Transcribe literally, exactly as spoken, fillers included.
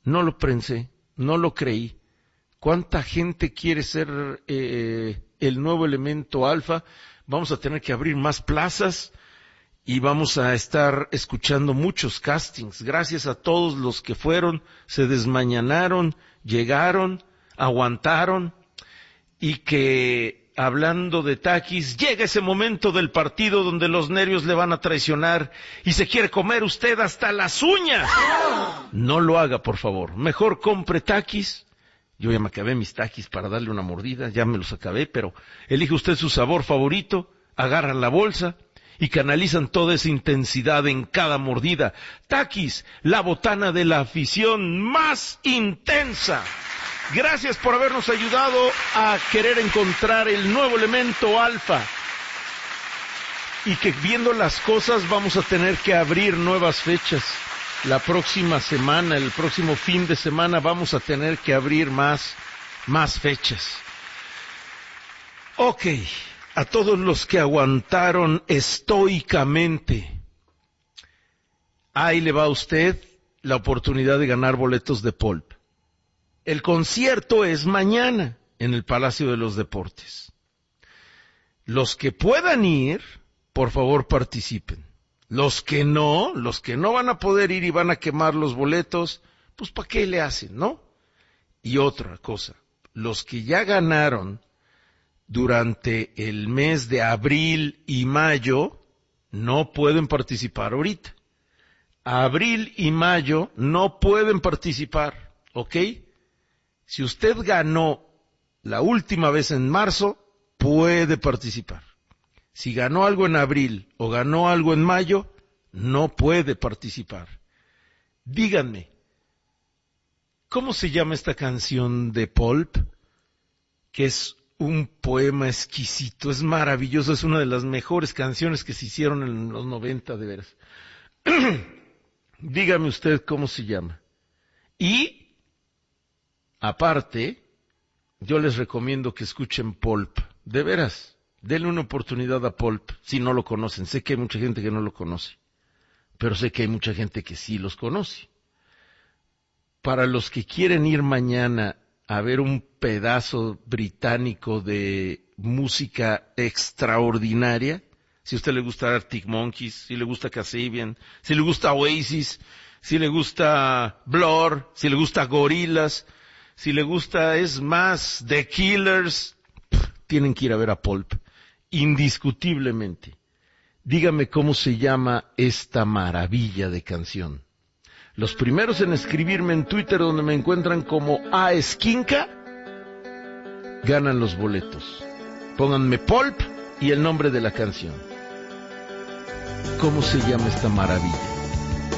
No lo pensé, no lo creí. ¿Cuánta gente quiere ser eh, el nuevo elemento alfa? Vamos a tener que abrir más plazas y vamos a estar escuchando muchos castings. Gracias a todos los que fueron, se desmañanaron, llegaron, aguantaron, y que, hablando de Takis, llega ese momento del partido donde los nervios le van a traicionar y se quiere comer usted hasta las uñas. No lo haga, por favor. Mejor compre Takis. Yo ya me acabé mis Takis para darle una mordida, ya me los acabé, pero elige usted su sabor favorito, agarran la bolsa y canalizan toda esa intensidad en cada mordida. Takis, la botana de la afición más intensa. Gracias por habernos ayudado a querer encontrar el nuevo elemento alfa. Y que viendo las cosas vamos a tener que abrir nuevas fechas. La próxima semana, el próximo fin de semana vamos a tener que abrir más, más fechas. Ok, a todos los que aguantaron estoicamente, ahí le va a usted la oportunidad de ganar boletos de Pulp. El concierto es mañana en el Palacio de los Deportes. Los que puedan ir, por favor participen. Los que no, los que no van a poder ir y van a quemar los boletos, pues ¿para qué le hacen, no? Y otra cosa, los que ya ganaron durante el mes de abril y mayo, no pueden participar ahorita. Abril y mayo no pueden participar, ¿ok? Si usted ganó la última vez en marzo, puede participar. Si ganó algo en abril o ganó algo en mayo, no puede participar. Díganme, ¿cómo se llama esta canción de Pulp? Que es un poema exquisito, es maravilloso, es una de las mejores canciones que se hicieron en los noventa, de veras. Dígame usted cómo se llama. Y aparte, yo les recomiendo que escuchen Pulp. De veras, denle una oportunidad a Pulp, si no lo conocen. Sé que hay mucha gente que no lo conoce, pero sé que hay mucha gente que sí los conoce. Para los que quieren ir mañana a ver un pedazo británico de música extraordinaria, si a usted le gusta Arctic Monkeys, si le gusta Kasabian, si le gusta Oasis, si le gusta Blur, si le gusta Gorillaz, si le gusta, es más, The Killers, pff, tienen que ir a ver a Pulp, indiscutiblemente. Dígame cómo se llama esta maravilla de canción. Los primeros en escribirme en Twitter, donde me encuentran como A Esquinca, ganan los boletos. Pónganme Pulp y el nombre de la canción. ¿Cómo se llama esta maravilla?